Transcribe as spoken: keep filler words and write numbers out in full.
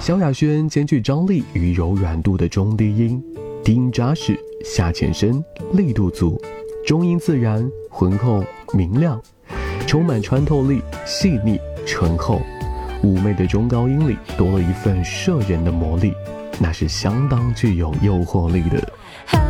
萧亚轩兼具张力与柔软度的中低音，低音扎实，下浅深，力度足，中音自然，浑厚明亮，充满穿透力，细腻醇厚。妩媚的中高音里多了一份摄人的魔力，那是相当具有诱惑力的。